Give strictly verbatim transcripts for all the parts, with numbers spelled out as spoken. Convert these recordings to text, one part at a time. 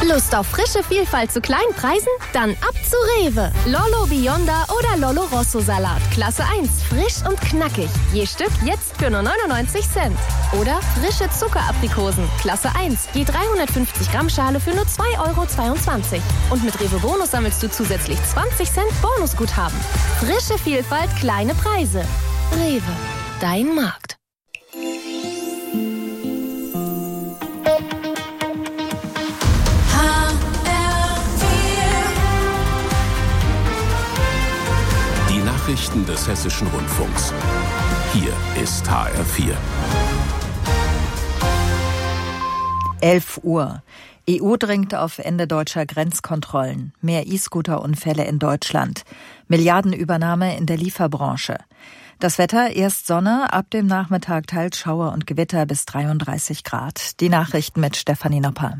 Lust auf frische Vielfalt zu kleinen Preisen? Dann ab zu Rewe. Lollo Bionda oder Lollo Rosso Salat. Klasse eins, frisch und knackig. Je Stück jetzt für nur neunundneunzig Cent. Oder frische Zuckeraprikosen. Klasse eins, je dreihundertfünfzig Gramm Schale für nur zwei Euro zweiundzwanzig. Und mit Rewe Bonus sammelst du zusätzlich zwanzig Cent Bonusguthaben. Frische Vielfalt, kleine Preise. Rewe, dein Markt. Nachrichten des Hessischen Rundfunks. Hier ist H R vier. elf Uhr. E U dringt auf Ende deutscher Grenzkontrollen. Mehr E-Scooter-Unfälle in Deutschland. Milliardenübernahme in der Lieferbranche. Das Wetter, erst Sonne, ab dem Nachmittag teils Schauer und Gewitter bis dreiunddreißig Grad. Die Nachrichten mit Stefanie Nopper.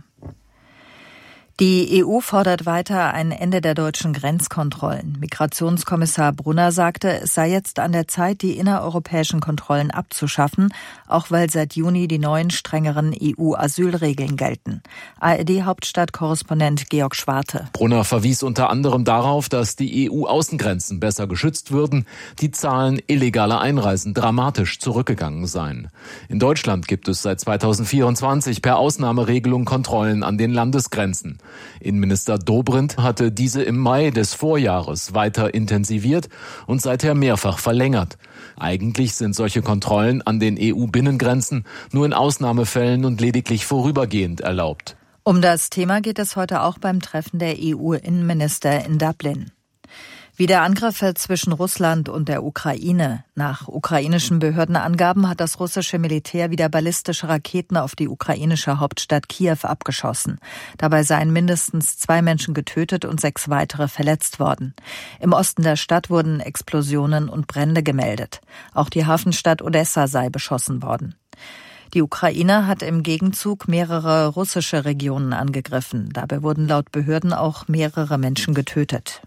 Die E U fordert weiter ein Ende der deutschen Grenzkontrollen. Migrationskommissar Brunner sagte, es sei jetzt an der Zeit, die innereuropäischen Kontrollen abzuschaffen, auch weil seit Juni die neuen strengeren E U-Asylregeln gelten. A R D-Hauptstadtkorrespondent Georg Schwarte. Brunner verwies unter anderem darauf, dass die E U-Außengrenzen besser geschützt würden, die Zahlen illegaler Einreisen dramatisch zurückgegangen seien. In Deutschland gibt es seit zweitausendvierundzwanzig per Ausnahmeregelung Kontrollen an den Landesgrenzen. Innenminister Dobrindt hatte diese im Mai des Vorjahres weiter intensiviert und seither mehrfach verlängert. Eigentlich sind solche Kontrollen an den E U-Binnengrenzen nur in Ausnahmefällen und lediglich vorübergehend erlaubt. Um das Thema geht es heute auch beim Treffen der E U-Innenminister in Dublin. Wieder Angriffe zwischen Russland und der Ukraine. Nach ukrainischen Behördenangaben hat das russische Militär wieder ballistische Raketen auf die ukrainische Hauptstadt Kiew abgeschossen. Dabei seien mindestens zwei Menschen getötet und sechs weitere verletzt worden. Im Osten der Stadt wurden Explosionen und Brände gemeldet. Auch die Hafenstadt Odessa sei beschossen worden. Die Ukraine hat im Gegenzug mehrere russische Regionen angegriffen. Dabei wurden laut Behörden auch mehrere Menschen getötet.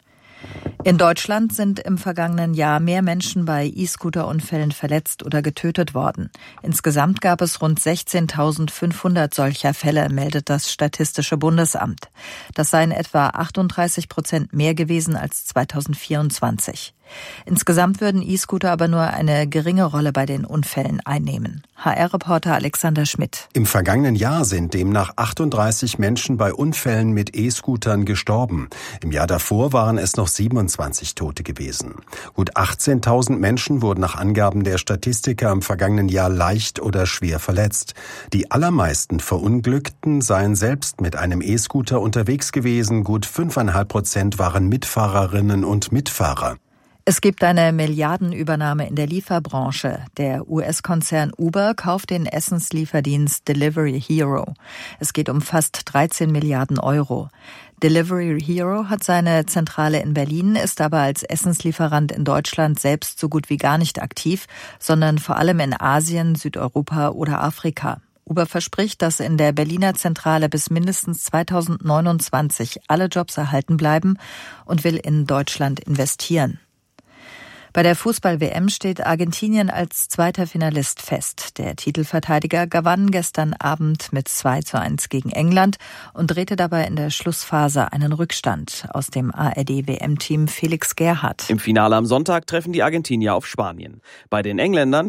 In Deutschland sind im vergangenen Jahr mehr Menschen bei E-Scooter-Unfällen verletzt oder getötet worden. Insgesamt gab es rund sechzehntausendfünfhundert solcher Fälle, meldet das Statistische Bundesamt. Das seien etwa achtunddreißig Prozent mehr gewesen als zweitausendvierundzwanzig. Insgesamt würden E-Scooter aber nur eine geringe Rolle bei den Unfällen einnehmen. H R-Reporter Alexander Schmidt. Im vergangenen Jahr sind demnach achtunddreißig Menschen bei Unfällen mit E-Scootern gestorben. Im Jahr davor waren es noch siebenundzwanzig Tote gewesen. Gut achtzehntausend Menschen wurden nach Angaben der Statistiker im vergangenen Jahr leicht oder schwer verletzt. Die allermeisten Verunglückten seien selbst mit einem E-Scooter unterwegs gewesen. Gut fünfeinhalb Prozent waren Mitfahrerinnen und Mitfahrer. Es gibt eine Milliardenübernahme in der Lieferbranche. Der U S-Konzern Uber kauft den Essenslieferdienst Delivery Hero. Es geht um fast dreizehn Milliarden Euro. Delivery Hero hat seine Zentrale in Berlin, ist aber als Essenslieferant in Deutschland selbst so gut wie gar nicht aktiv, sondern vor allem in Asien, Südeuropa oder Afrika. Uber verspricht, dass in der Berliner Zentrale bis mindestens zweitausendneunundzwanzig alle Jobs erhalten bleiben und will in Deutschland investieren. Bei der Fußball-W M steht Argentinien als zweiter Finalist fest. Der Titelverteidiger gewann gestern Abend mit zwei zu eins gegen England und drehte dabei in der Schlussphase einen Rückstand. Aus dem A R D-W M-Team Felix Gerhardt. Im Finale am Sonntag treffen die Argentinier auf Spanien. Bei den Engländern